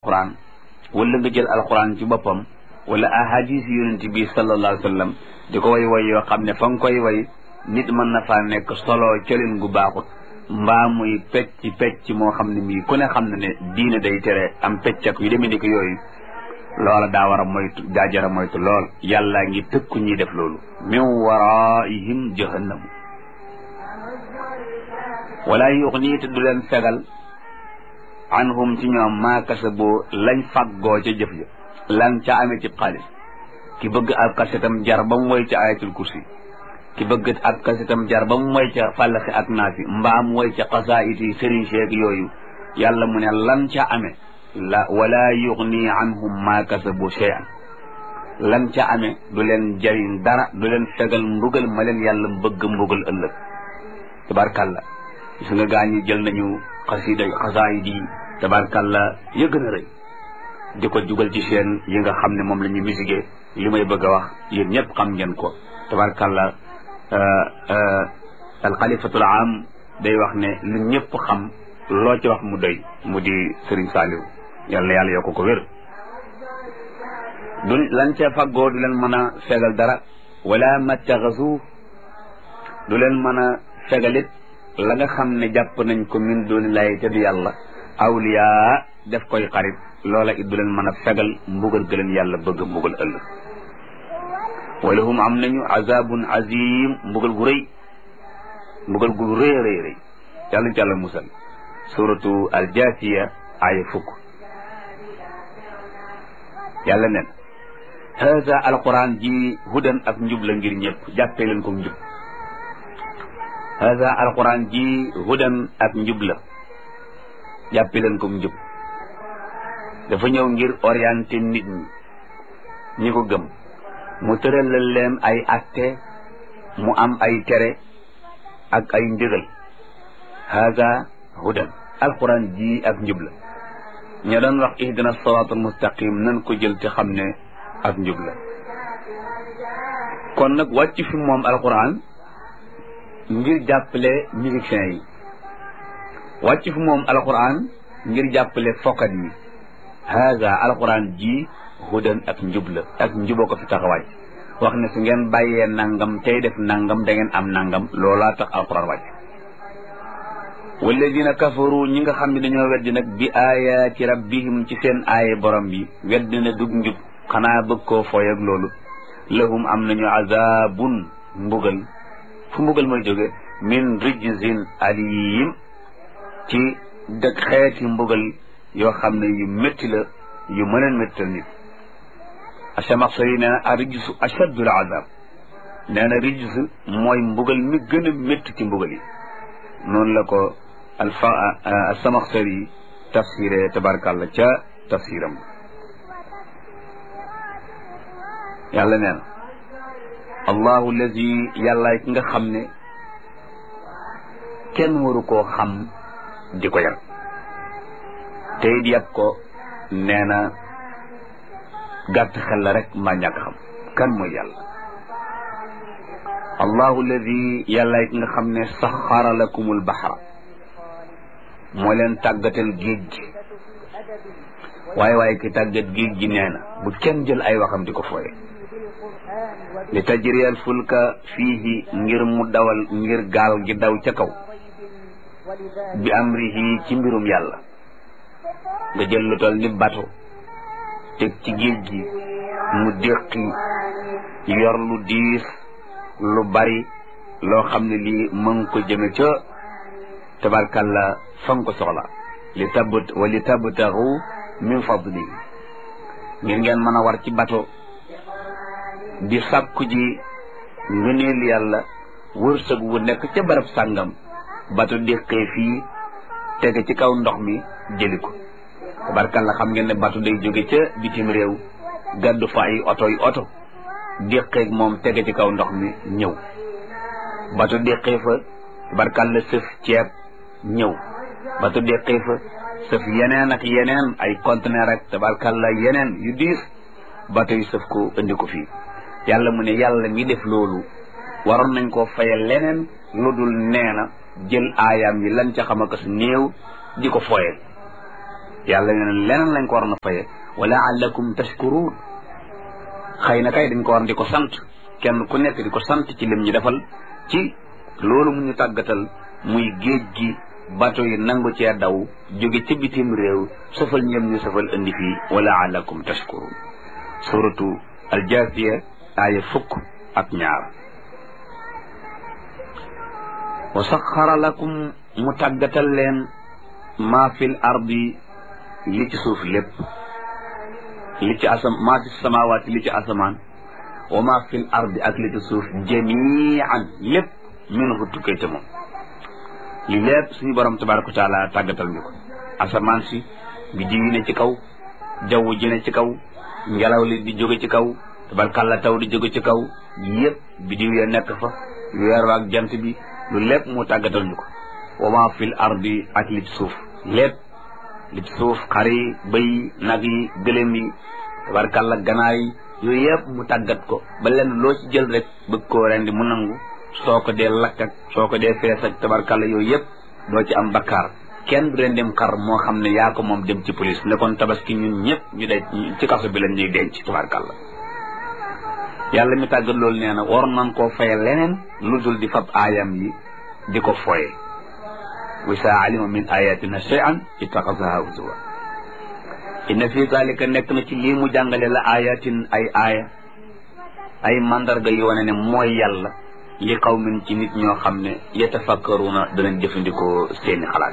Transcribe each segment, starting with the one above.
alquran wala nga jël alquran ci boppam wala ahadis yonent bi sallallahu alayhi wa sallam di ko way yoo xam ne fa nga koy way nit mën na faa nekk solo colin gu baaxut mbaa muy pecc moo xam ne mii ku ne xam ne ne diine day tere am pecc ak yu demee ni ko yooyu loola daa war a moytu daa jara moytu lool yàlla ngi tëkku ñuy def loolu min waraihim jahannamu wala yuxni te du leen fegal anhum ci ñoom maa kasabu lañ faggoo ca jëf ja lan ca amee ci xaalis ki bëgg ab kasetam jar ba mu woy ca ayatul kursi ki bëgg ab kasetam jar ba mu woy ca fàllaxi ak naasi mbaam woy ca xasaayit yi sëriñ seeg yooyu yàlla mu ne lan ca amee la wala yuxni anhum maa kasabu shay'an lan ca amee du leen jariñ dara du leen fegal mbugal ma leen yàlla bëgg mbugal ëllëg tabarkalla gis nga gaa ñi jël nañu xasida xasaayid yi tabarkalla ya gën a rëy di ko jugal ci seen yi nga xam ne moom la ñu misigee li may bëgg a wax yéen ñëpp xam ngeen ko tabarkalla alxalifatul am day wax ne lu ñëpp xam loo ci wax mu doy mu di Serigne Saliou yàlla yàlla yokk ko wér du lan ca faggoo du leen mën a fegal dara wala mattaxasu du leen mën a fegalit la nga xam ne jàpp nañ ko min dunillahi te du yàlla awliya def koy xarit loola it du leen mën a fegal mbugal gëleen yàlla bëgg mbugal ëllëg wala hum am nañu azabun azim mbugal gu rëy rëy yàlla ci yàlla musal suratu aljasiya aya fukk yàlla nen haza alquran ji hudan ak njub la ngir ñëpp jàppee leen ko njub haza alquran ji hudan ak njub la jàppee leen ko njub dafa ñëw ngir orienté nit ñi ko gëm mu tëralal leen ay atte mu am ay tere ak ay ndigal haza hudan alquran ji ak njub la ña doon wax ihdina siraatal mustaqim nan ko jël te xam ne ak njub la kon nag wàcc fi moom alquran ngir jàppale musiciens yi wàcc fi moom alquran ngir jàppale fokat yi haza alquran ji hudan ak njub la ak njuboo ko fi taxawaay wax ne su ngeen bàyyee nangam tey def nangam da ngeen am nangam loolaa tax alquran wàcc walladina kafaru ñi nga xam ne dañoo weddi nag bi ayaati rabbihim ci seen aaye borom bi weddi na dug njub xanaa bëgg koo fooy ak loolu lahum am nañu azabun mbugal fu mbugal mooy jóge min rijzin alim ci dëkk xeeti mbugal yoo xam ne yu métti la yu mën a méttal nit Asamaxsari nee na a rijsu achaddul azab nee na rijs mooy mbugal mi gën a métti ci mbugal yi noonu la ko Asamaxsari tafsiré tabarkàlla ca tafsiram yàlla nee na allahu allazi yàlla ki nga xam ne kenn waru koo xam di ko yar tey di yàpp ko nee na gàtt xel la rek mbaa ñàkk xam kan mooy yàlla allahu alladi yàlla ki nga xam ne saxara lakumul baxra moo leen tàggatal géej gi waaye ki tàggat géej gi nee na bu kenn jël ay waxam di ko fooye li tajriyal fulka fiihi ngir mu dawal ngir gaal gi daw ca kaw bi amrihi ci mbirum yàlla nga jël lu tol ni bato teg ci géej gi mu déqi yor lu diis lu bari loo xam ne lii mën ko jëme ca tabarkalla fa nga ko soxla li tabtaxu min fadli ngir ngeen mën a war ci bato di sàkku ji ngëneel yàlla wërsëg wu nekk ca barab sàngam bato déqee fii tege ci kaw ndox mi jëli ko tabarkalla xam ngeen ne bato day jóge ca bitim réew gàddu fa ay oto déqeeg moom tege ci kaw ndox mi ñëw bato déqee fa tabarkalla sëf ceeb ñëw bato déqee fa sëf yeneen ak yeneen ay conteneur ak tabarkalla yeneen yu diis bato yu sëf ko indi ko fii yàlla mu ne yàlla mi def loolu waroon nañ koo fayal leneen lu dul nee na jël aayaam yi lan ca xam akas néew di ko fooyel yàlla nee na leneen lañ ko war na faye wa la'allakum tashkurun xëy na kay dañ ko war di ko sant kenn ku nekk di ko sant ci lim ñu defal ci loolu mu ñu tàggatal muy géej gi bato yi nangu cee daw jóge ci bitim réew safal ñëm ñu safal indi fii wa la'allakum tashkurun suratu al-Jaasiya aaya 12 wa saxara lakum mu tàggatal leen maa fil ardi li ci suuf lépp li ci maa fi samawaati li ci asamaan wa maa fil ardi ak li ci suuf jamian lépp minhu tukkee ca moom li lépp suñu borom tabaraka wa taala tàggatal ñu ko asamaan si biddiw yi ne ci kaw jaww ji ne ci kaw ngelaw li di jóge ci kaw tabarkàlla taw di jóge ci kaw yëpp biddiw ya nekk fa weer wa ak jant bi lu lépp mu tàggatal ñu ko wa maa fil ardi ak li ci suuf lépp li ci suuf xar yi bëy nag yi gëlëm yi tabarkàlla ganaar yi yooyu yëpp mu tàggat ko ba lenn loo ci jël rek bëgg koo rendi mu nangu soo ko dee lakk ak soo ko dee fees ak tabarkàlla yooyu yëpp doo ci am bakkaar kenn du rendim xar moo xam ne yaa ko moom dem ci police ne kon tabaski ñun ñëpp ñu de ci kaso bi lañ ñuy denc tabarkàlla yàlla mi tàggat loolu nee na war nañ koo faye leneen lu dul di fab aayam yi di ko foye wa saa alima min ayatina shay'an ittaxasaha huzwa inna fi zalika nekk na ci lii mu jàngale la ayatin ay aaya ay mandarga yu wane ne mooy yàlla li qawmin ci nit ñoo xam ne yatafakkaruna danañ jëfandikoo seeni xalaat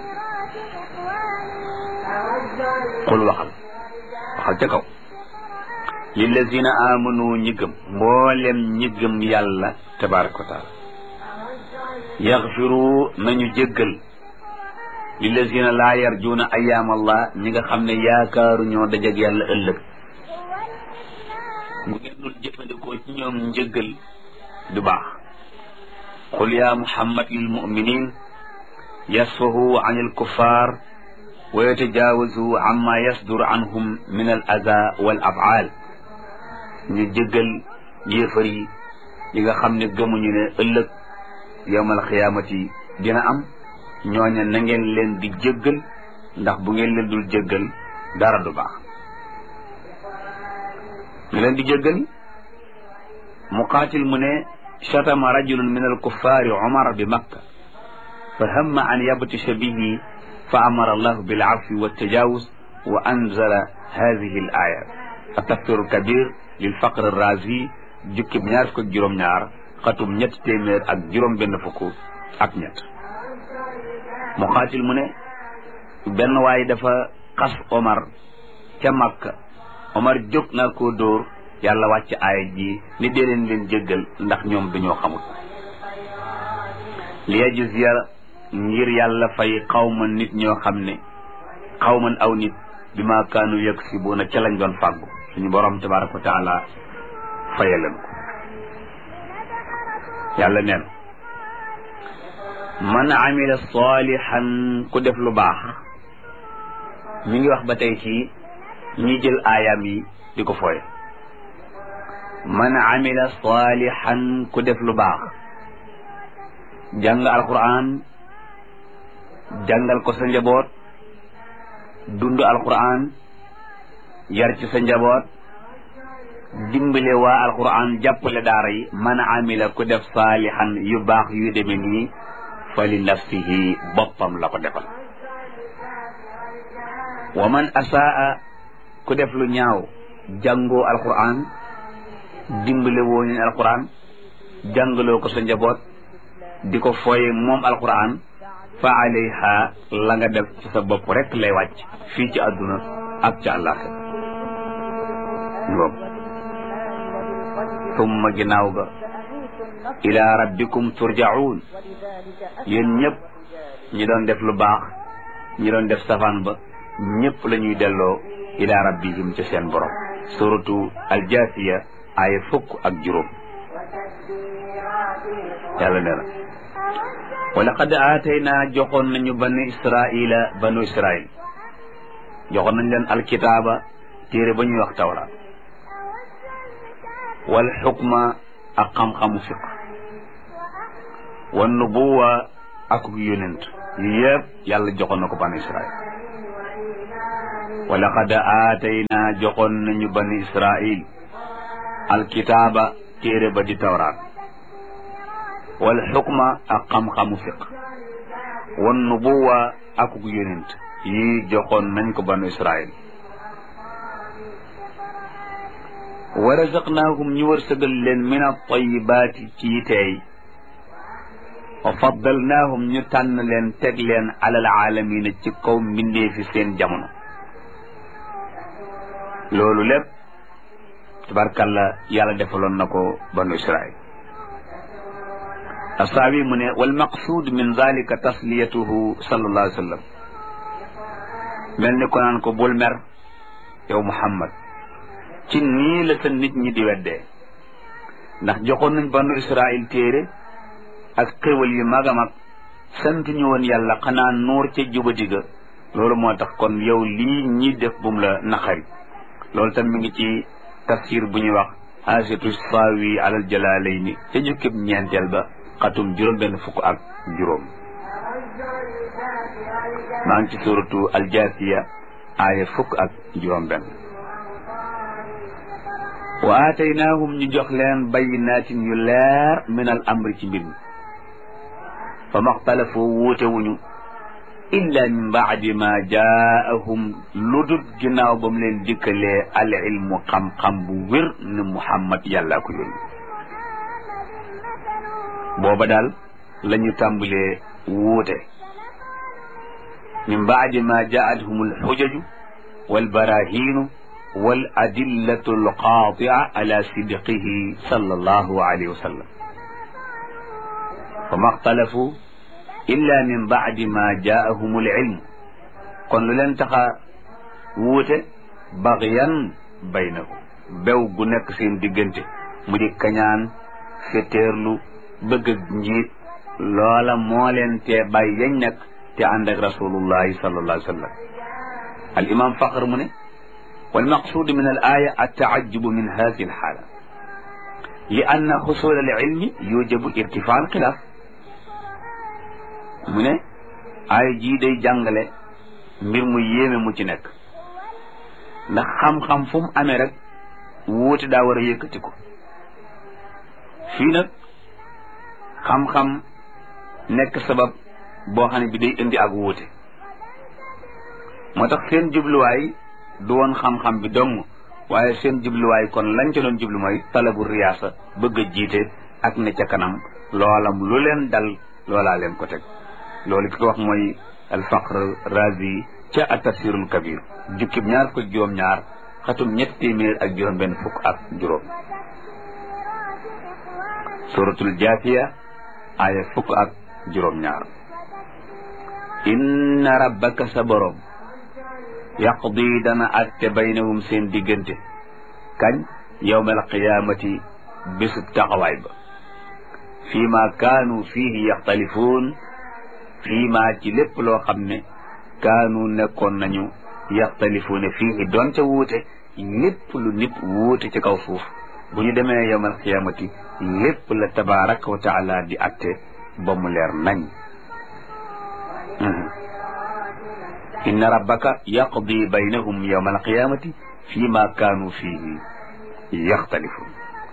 qul waxal ca kaw lillazina amanu ñi gëm mboolem ñi gëm yàlla tabaraka wa taala yaxfiru nañu jéggal lillazina laa yarjuuna ayyaam allah ñi nga xam ne yaakaaru ñoo dajeg yàlla ëllëg bu ngeen dul jëfandikoo ci ñoom njëggal du baax qul ya muhammad lil muminin yasfahu an il kuffar wa yatajaawazu amma yasdur anhum min al aza wal af'al ñu jéggal yéefar yi nga xam ne gëmuñu ne ëllëg yawmal xiyaamati dina am ñooña na ngeen leen di jéggal ndax bu ngeen leen dul jéggal dara du baax ñu leen di jéggal muqaatil mu ne shatama rajulun min alkuffaari umar bi makka fa hamma an yabtisha bihi fa amara allahu bil afwi wa tajawuz wa anzala hadihi al aya at-tafsir al-kabir lil faqr ar-razi jukkib 22 xatum 3juróom-benn muqaatil mu ne benn waay dafa xas Omar ca Makka Omar jóg naa koo dóor yàlla wàcc aaya ji ni dee leen jéggal ndax ñoom dañoo xamul li yajziya ngir yàlla fay xawman nit ñoo xam ne xawman aw nit bi ma kaanu yaksibuuna ca lañ doon fàggu suñu borom tabaraka wa taala faye leen ko yàlla neen man amila salihan ku def lu baax mi ngi wax ba tey ci ñi jël aayam yi di ko fooye man amila salihan ku def lu baax jàng alquran jàngal ko sa njaboot dund alquran yar ci sa njaboot dimbale waa alquran jàppale daara yi man amila ku def salihan yu baax yu deme nii fa li nafsihi boppam la ko defal wa man asaa ku def lu ñaaw jàngoo alquran dimbale woo ñu alquran jàngaloo ko sa njaboot di ko fooye moom alquran fa alayha la nga def ci sa bopp rek lay wàcc fii ci àdduna ak ci àllaaxira tumma ginnaaw ga ila rabbikum turjaun yéen ñëpp ñi doon def lu baax ñi doon def safaan ba ñëpp la ñuy delloo ila rabbihim ci seen borom suratu aljaasiya aaya 10 yàlla nee na wa laqad aataynaa joxoon nañu banu israil joxoon nañ leen alkitaaba téere ba ñuy wax tawraat wal xukma ak xam-xamu fiq wan nubuwa ak yonent yu yëpp yàlla joxoon na ko banu israil wa laqad aataynaa joxoon nañu bani israil alkitaaba téere ba di tawraat wal xukma ak xam-xamu fiq wan nubuwa akuk yonent yi joxoon nañ ko banu israil wa razaqnaahum ñu wërsëgal leen min at-tayyibaati ci teey wa faddalnaahum ñu tànn leen teg leen alal aalamiina ci kaw mbindee fi seen jamono loolu lépp tabarkalla yàlla defaloon na ko banu israil asaawi mu ne wal maqsuud min zalika tasliyatuhu sallallahu alayhi wa sallam mel ni ko naan ko bul mer yow Muhammad ci nii la sa nit ñi di weddee ndax joxoon nañ banu israil téere ak xéwal yu mag a mag sant ñu woon yàlla xanaa nuur ca jubadi ga loolu moo tax kon yow lii ñi def bum la naqari loolu tam mi ngi ci tafsir bu ñuy wax haasiatu saawi alal jalaalayni ca jukkib ñeenteel ba xatum juróom-benn fukk ak juróom maa ngi ci suratu aljaasiya aaya fukk ak juróom-benn wa aataynaahum ñu jox leen bayyinaatin yu leer min al amri ci mbir mi fa maxtalafu wuute wuñu illa min baadi ma jaahum lu dut ginnaaw ba mu leen dikkalee al ilmu xam-xam bu wér ne Muhammad yàllaa ko yónni booba daal la ñu tàmbalee wuute min baadi ma jaatuhum alxujaju walbarahiinu wal adillatu alqaatia ala sidqihi sallallahu alayhi wa sallam fa maxtalafu illa min baadi ma jaahum alilmu kon lu leen taxa wuute bagyan baynahum bew gu nekk seen diggante mu di kañaan fetteerlu bëgg njiit loola moo leen tee bàyyi yañ nekk te ànd ak rasulullahi sallallahu alayhi wa sallam al imam faqr mu ne wal maqsuud min al aya attaajubu min hadihi al xaala li anna xusul al ilmi yujabu irtifaa al xilaaf mu ne aaya jii day jàngale mbir mu yéeme mu ci nekk ndax xam-xam fu mu amee rek wuute daa war a yëkkati ko fii nag xam-xam nekk sabab boo xam ne bi day indi ak wuute moo tax seen jubluwaay du woon xam-xam bi dong waaye seen jubluwaay kon lañ ca doon jublu mooy talabu riyaasa bëgg a jiite ak ne ca kanam loolam lu leen dal loolaa leen ko teg loolu ki ko wax mooy alfaqr razi ca at-tafsirul kabir jukkib ñaar ko juróom-ñaar xatum ñetti téeméer ak juróom-benn fukk ak juróom suratul jaasiya aaya fukk ak juróom-ñaar inna rabbaka sa borom yaqdi dana atte baynahum seen diggante kañ yawmal qiyaamati bésub taxawaay ba fii ma kaanu fiihi yaxtalifuun fii ma ci lépp loo xam ne kaanu nekkoon nañu yaxtalifuuna fiihi doon ca wuute lépp lu nit wuute ci kaw suuf bu ñu demee yawmal qiyaamati lépp la tabaraka wa taala di atte ba mu leer nañ inna rabbaka yaqdi baynahum yawma alqiyamati fi ma kaanu fihi yaxtalifun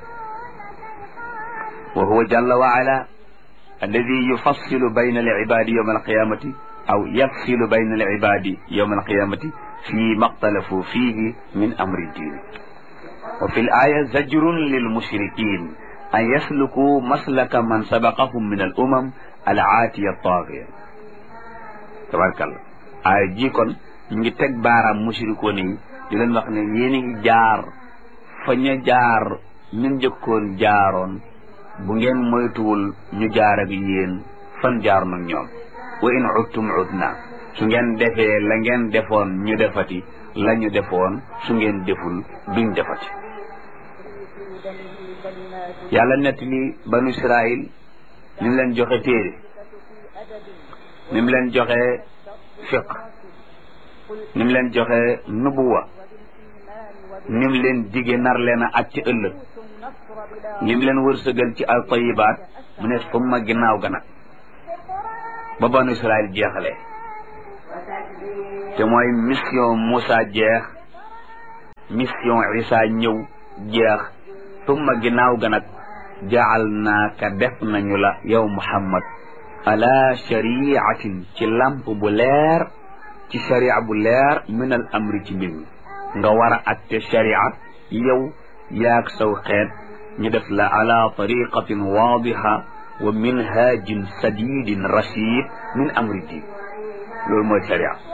wa huwa jalla wa ala alladi yufassilu bayna alibadi yawma alqiyamati aw yafsilu bayna alibadi yawma alqiyamati fi ma ixtalafu fihi min amri ddin wa fi alaya zajrun lilmushrikin an yasluku maslaka man sabaqahum min al umam al aatiya taagiya tabarakallah aaya ji kon ñu ngi teg baaraam mushrikoon yi di leen wax ne yéen a ngi jaar fa ña jaar ñu njëkkoon jaaroon bu ngeen moytuwul ñu jaar ak yéen fan jaar nag ñoom wa in udtum udna su ngeen defee la ngeen defoon ñu defati la ñu defoon su ngeen deful duñ defati yàlla nett li banu Israil ni mu leen joxe téere ni mu leen joxe fiq ni mu leen joxe nubuwa ni mu leen dige nar leen a at ci ëllëg ni mu leen wërsëgal ci al tayibaat mu ne summa ginnaaw ga nag ba banu Israil jeexalee te mooy mission Moussa jeex mission Isa ñëw jeex tumma ginnaaw ga nag ja'alnaaka def nañu la yow Muhammad ala shari'atin ci lamp bu leer ci sharia bu leer min al amri ci mbir mi nga war a atte sharia yow yaag saw xeet ñu def la ala tariqatin waadiha wa minhajin sadidin rashid min amri diin loolu mooy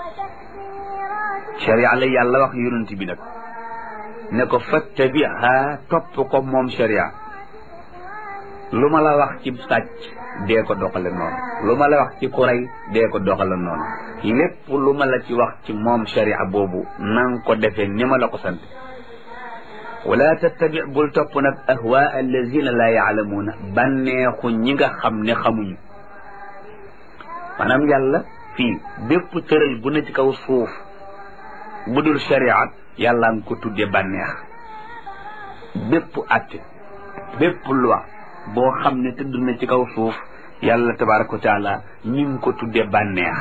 sharia la yàlla wax yonent bi nag ne ko fattabiha topp ko moom sharia lu ma la wax ci sàcc dee ko doxale noonu lu ma la wax ci ku rey dee ko doxale noonu lépp lu ma la ci wax ci moom sharia boobu nang ko defee ni ma la ko sant wala tattabi bul topp nag ahwa allazina la yaalamuuna bànneexu ñi nga xam ne xamuñu maanaam yàlla fii bépp tëral bu ne ci kaw suuf bu dul shariat yàlla nga ko tudde bànneex bépp atte bépp loi boo xam ne tëdd na ci kaw suuf yàlla tabaraka wa taala mi ngi ko tudde bànneex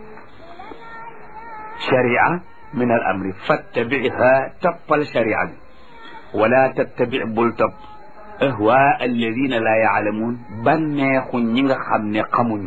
sharia min al amri fattabiha toppal sharia bi wala tattabi bul topp ahwa alladina la yaalamuun bànneexu ñi nga xam ne xamuñu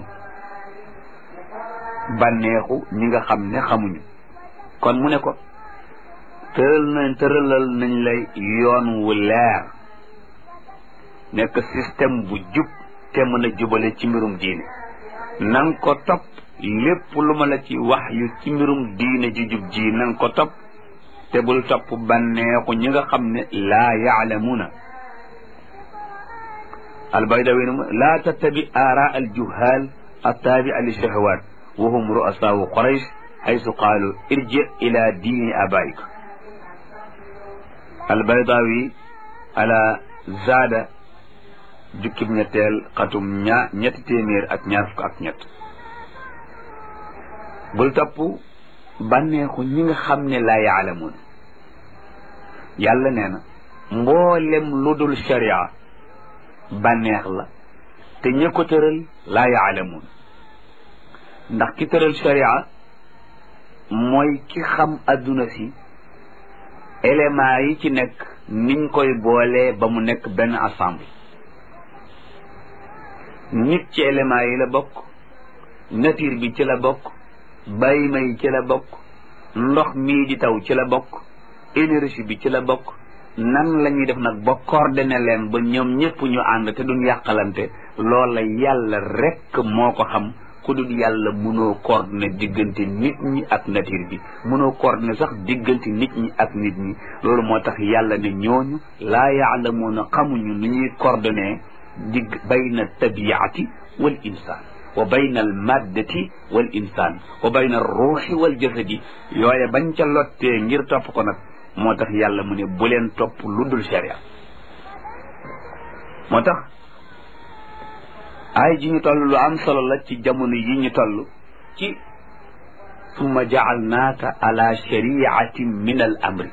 bànneexu ñi nga xam ne xamuñu kon mu ne ko tëralal nañ lay yoon wu leer nekk système bu jub te mën a jubale ci mbirum diine nang ko topp lépp lu ma la ci wax yu ci mbirum diine ju jub ji nang ko topp te bul topp bànneexu ñi nga xam ne laa yaalamuuna albaydawi laa tattabi aara aljuhaal attaabi'a li shahawat wa hum ru'asaau quraysh haysu qaalu irji ila diini abaik albaydawi ala zaada jukkib ñetteel xatum ñetti téeméer ak ñaar fukk ak ñett bul topp bànneexu ñi nga xam ne laa yaalamuun yàlla nee na mboolem lu dul sharia bànneex la te ña ko tëral laa yaalamuun ndax ki tëral sharia mooy ki xam adduna si éléments yi ci nekk niñ koy boolee ba mu nekk benn ensemble nit ci éléments yi la bokk nature bi ci la bokk bàyyima yi ci la bokk ndox mii di taw ci la bokk énergie bi ci la bokk nan la ñuy def nag ba coordonné leen ba ñoom ñëpp ñu ànd te duñ yàqalante loola yàlla rekk moo ko xam ku dul yàlla mënoo coordonné diggante nit ñi ak nature bi mënoo coordonné sax diggante nit ñi ak nit ñi loolu moo tax yàlla ne ñooñu laa yaalamuuna xamuñu nu ñuy coordonné digg bayna tabiati wal insaan wa bayna al maddati wal insaan wa bayna ruuxi wal jasadi yooye bañ ca lottee ngir topp ko nag moo tax yàlla mu ne bu leen topp lu dul sharia moo tax ay ji ñu toll lu am solo la ci jamono yi ñu toll ci summa ja'alnaaka ala shari'atin min al amri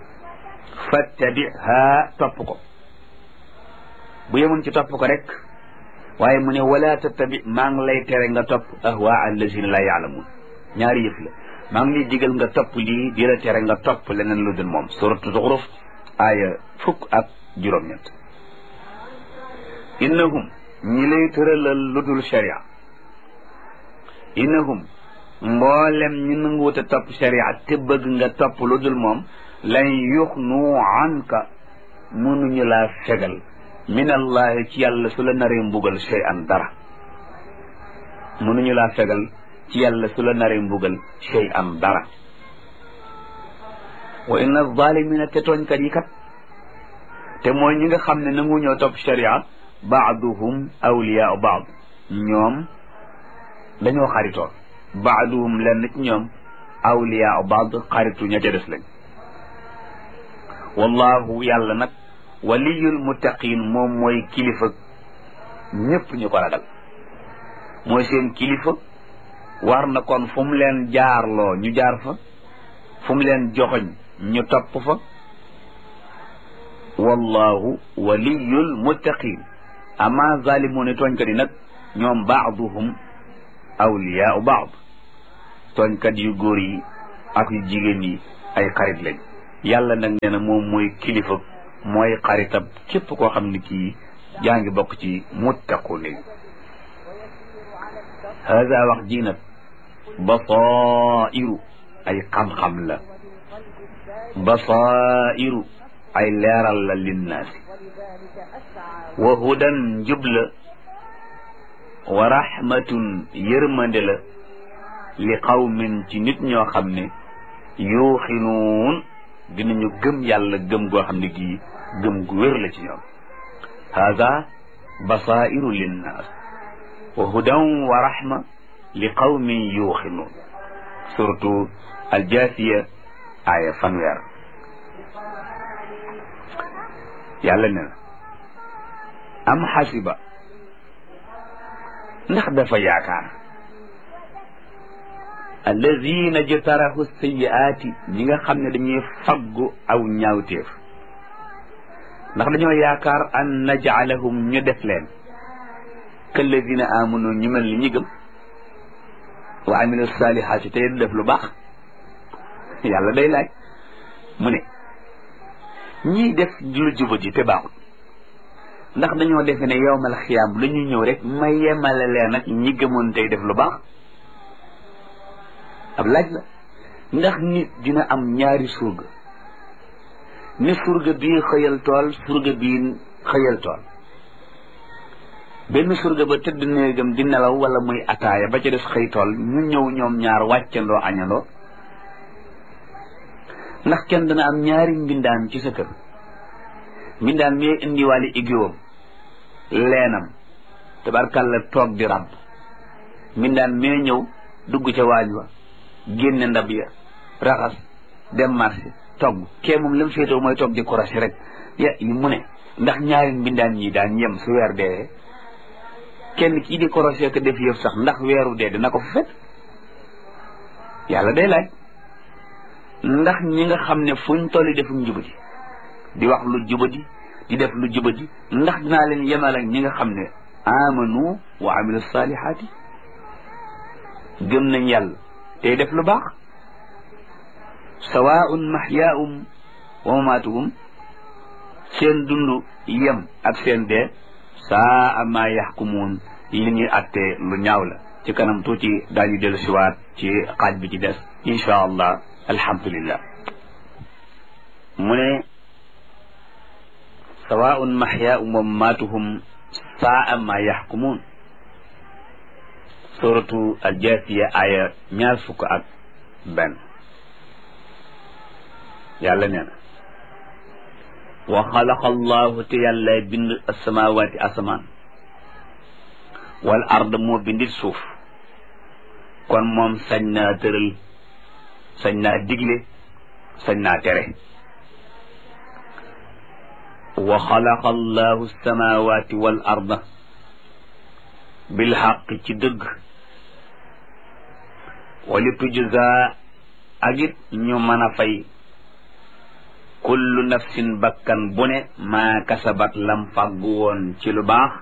fattabiha topp ko bu yemoon ci topp ko rek waaye mu ne wala tattabi maa ngi lay tere nga topp ahwa allazina la yaalamuun ñaari yëf la maa ngi lay digal nga topp lii di la tere nga topp leneen lu dul moom suratu Zuxruf aaya 17 innahum ñi lay tëralal lu dul sharia innahum mboolem ñi nanguwut a topp sharia te bëgg nga topp lu dul moom lan yuxnu anka mënuñu laa fegal min allahi ci yàlla su la naree mbugal shay'an dara mënuñu laa fegal ci yàlla su la naree mbugal shay'an dara wa inna zalimina te tooñkat yi kat te mooy ñi nga xam ne nangu ñoo topp sharia baaduhum awliyaau baad ñoom dañoo xaritoon baaduhum lenn ci ñoom awliyaau baad xaritu ña ca des lañ wallahu yàlla nag waliyul muttaqin moom mooy kilifa ñépp ñu ko ragal mooy seen kilifa war na kon fu mu leen jaarloo ñu jaar fa fu mu leen joxoñ ñu topp fa wallahu waliyul muttaqin ama zalimuuna tooñkat yi nag ñoom baaduhum awliyaau baad tooñkat yu góor yi ak yu jigéen yi ay xarit lañ yàlla nag nee na moom mooy kilifa mooy xaritab képp koo xam ne kii yaa ngi bokk ci muttaqun yi hada wax ji nag basairu ay xam-xam la basairu ay leeral la linnaasi wa hudan njub la wa rahmatun yërmande la li qawmin ci nit ñoo xam ne yuuxinuun dinañu gëm yàlla gëm goo xam ne gii gëm gu wér la ci ñoom hada basairu linnaas wa hudan wa rahma li qawmin yuuxinuun surtout aljaasiya aaya fanweer yàlla ne na am xasiba ndax dafa yaakaar alladina jtarahu sayiaati ñi nga xam ne dañuy faggu aw ñaawteef ndax dañoo yaakaar an najcalahum ñu def leen kalladina amanu ñu mel ni ñi gëm wa amilu salihaati tey def lu baax yàlla day laaj mu ne ñiy def lu juba ji te baaxul ndax dañoo defe ne yowmal xiyaam la ñu ñëw rek ma yemale leen ak ñi gëmoon tey def lu baax ab laaj la ndax nit dina am ñaari surga ni surga bii xëyal tool surga bii xëyal tool benn surga ba tëdd néegam di nelaw wala muy ataaya ba ca des xëy tool ñu ñëw ñoom ñaar wàccandoo añandoo ndax kenn dana am ñaari mbindaan ci sa kër mbindaan mi indiwaale igiwam leenam tabarkàlla toog di ràbb mbindaan mee ñëw dugg ca waañ wa génne ndab ya raxas dem marché togg kee moom la mu féetoo mooy toog di korasi rek mu ne ndax ñaari mbindaan ñi daan yem su weer dee kenn kii di korosé ko def yëf sax ndax weeru dee dina ko fa fekk yàlla day laaj ndax ñi nga xam ne fuñ tolli defum jubadi di wax lu jubadi di def lu jubadi ndax dinaa leen yemal ak ñi nga xam ne amanu wa amilu salihaati gëm nañ yàlla tey def lu baax sawaun mahyaahum wa mamaatuhum seen dund yem ak seen dee saa ma yaxkumuun li ñuy attee lu ñaaw la ci kanam tuuti daañu dellu siwaat ci xaaj bi ci des insha allah alhamdulillah mu ne sawaun mahyaahum wa mamaatuhum saa ma yaxkumuun suratu aljaasiya aya 21 yàlla nee na wa xalaqa allahu te yàlla bind asamawaati asamaan wal ard moo bindit suuf kon moom sañ naa tëral sañ naa digle sañ naa tere wa xalaqa allahu asamawaati wal arda bil xaq ci dëgg wali tujza ak it ñu mën a fay kullu nafsin bakkan bu ne maa kasabat lam fàggu woon ci lu baax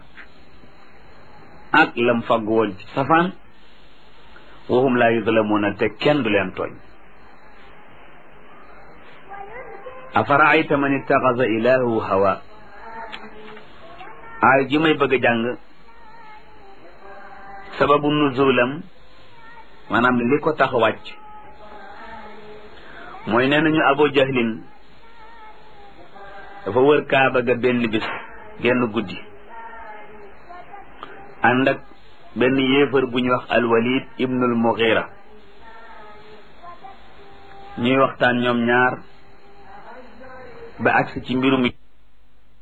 ak lam fàggu woon ci safaan wahum laa yuzlamuuna te kenn du leen tooñ afaraayta man ittaxasa ilaahu hawa aay ji may bëgg a jàng sababu nuzulam maanaam li ko tax wàcc mooy nee nañu Abu Jahlin dafa wër kaaba ga benn bis genn guddi ànd ak benn yéefar bu ñuy wax alwalid ibnul mughira ñuy waxtaan ñoom ñaar ba agsi ci mbirum